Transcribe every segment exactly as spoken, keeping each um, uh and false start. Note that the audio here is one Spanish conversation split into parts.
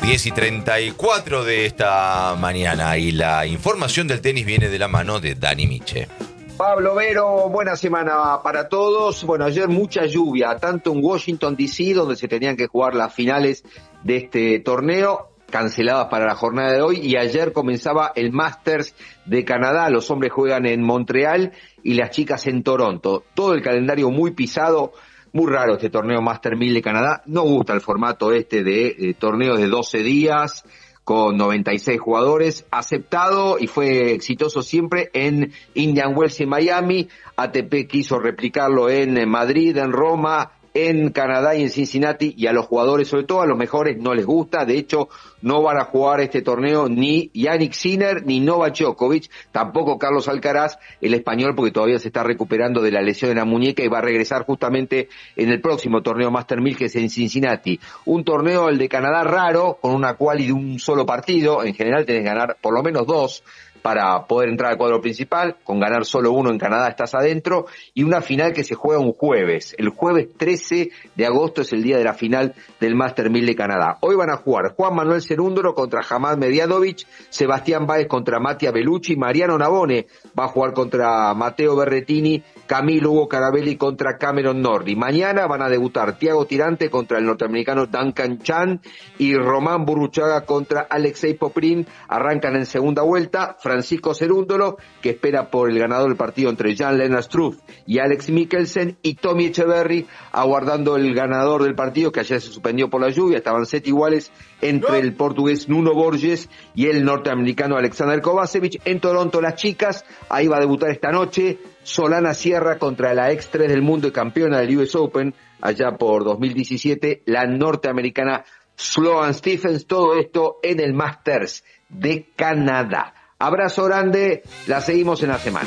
diez y treinta y cuatro de esta mañana y la información del tenis viene de la mano de Dani Miche. Pablo Vero, buena semana para todos. Bueno, ayer mucha lluvia, tanto en Washington D C, donde se tenían que jugar las finales de este torneo, canceladas para la jornada de hoy, y ayer comenzaba el Masters de Canadá. Los hombres juegan en Montreal y las chicas en Toronto. Todo el calendario muy pisado. Muy raro este torneo Master mil de Canadá. No gusta el formato este de, de torneos de doce días con noventa y seis jugadores. Aceptado y fue exitoso siempre en Indian Wells y Miami. A T P quiso replicarlo en Madrid, en Roma, en Canadá y en Cincinnati, y a los jugadores, sobre todo a los mejores, no les gusta. De hecho, no van a jugar este torneo ni Jannik Sinner ni Novak Djokovic, tampoco Carlos Alcaraz, el español, porque todavía se está recuperando de la lesión en la muñeca y va a regresar justamente en el próximo torneo Master mil, que es en Cincinnati. Un torneo, el de Canadá, raro, con una quali de un solo partido. En general tenés que ganar por lo menos dos para poder entrar al cuadro principal. Con ganar solo uno en Canadá estás adentro, y una final que se juega un jueves. El jueves trece de agosto es el día de la final del Master mil de Canadá. Hoy van a jugar Juan Manuel Cerúndolo contra Hamad Medianovic, Sebastián Báez contra Mattia Bellucci, Mariano Navone va a jugar contra Matteo Berrettini, Camilo Hugo Carabelli contra Cameron Norrie. Mañana van a debutar Thiago Tirante contra el norteamericano Duncan Chan y Román Burruchaga contra Alexei Poprin. Arrancan en segunda vuelta Francisco Cerúndolo, que espera por el ganador del partido entre Jan-Lennart Struff y Alex Mikkelsen, y Tommy Echeverry aguardando el ganador del partido, que ayer se suspendió por la lluvia. Estaban set iguales entre el portugués Nuno Borges y el norteamericano Alexander Kovacevic. En Toronto las chicas, ahí va a debutar esta noche Solana Sierra contra la ex tres del mundo y campeona del U S Open allá por dos mil diecisiete, la norteamericana Sloane Stephens. Todo esto en el Masters de Canadá. Abrazo grande, la seguimos en la semana.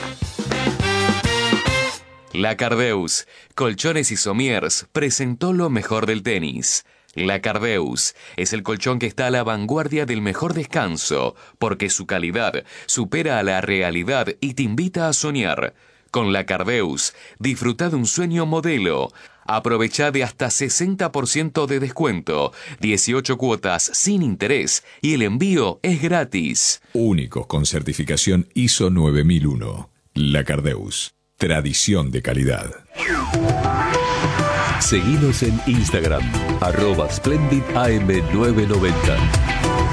La Cardeus, Colchones y Somiers, presentó lo mejor del tenis. La Cardeus es el colchón que está a la vanguardia del mejor descanso, porque su calidad supera a la realidad y te invita a soñar. Con La Cardeus, disfruta de un sueño modelo. Aprovecha de hasta sesenta por ciento de descuento, dieciocho cuotas sin interés y el envío es gratis. Únicos con certificación I S O nueve mil uno. La Cardeus. Tradición de calidad. Seguinos en Instagram, arroba Splendid A M nueve noventa.